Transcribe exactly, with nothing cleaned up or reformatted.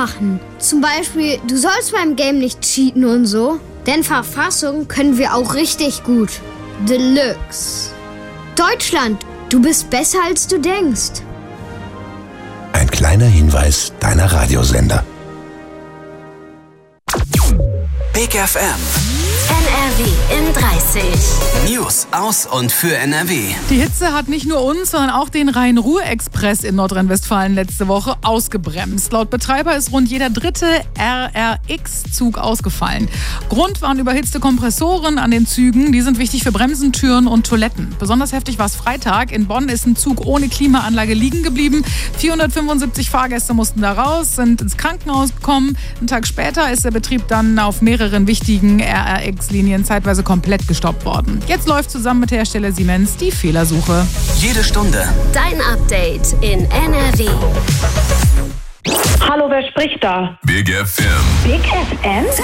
machen. Zum Beispiel, du sollst beim Game nicht cheaten und so. Denn Verfassung können wir auch richtig gut. Deluxe. Deutschland, du bist besser als du denkst. Ein kleiner Hinweis deiner Radiosender. Big F M. N R W in dreißig. News aus und für N R W. Die Hitze hat nicht nur uns, sondern auch den Rhein-Ruhr-Express in Nordrhein-Westfalen letzte Woche ausgebremst. Laut Betreiber ist rund jeder dritte R R X-Zug ausgefallen. Grund waren überhitzte Kompressoren an den Zügen. Die sind wichtig für Bremsen, Türen und Toiletten. Besonders heftig war es Freitag. In Bonn ist ein Zug ohne Klimaanlage liegen geblieben. vierhundertfünfundsiebzig Fahrgäste mussten da raus, sind ins Krankenhaus gekommen. Einen Tag später ist der Betrieb dann auf mehreren wichtigen R R X-Linien zeitweise komplett gestoppt worden. Jetzt läuft zusammen mit Hersteller Siemens die Fehlersuche. Jede Stunde Dein Update in N R W. Hallo, wer spricht da? Big F M. Big F M?